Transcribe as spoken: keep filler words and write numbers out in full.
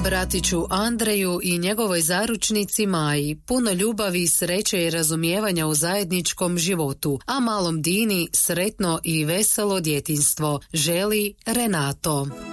Bratiću Andreju i njegovoj zaručnici Maji puno ljubavi, sreće i razumijevanja u zajedničkom životu, a malom Dini sretno i veselo djetinjstvo želi Renato.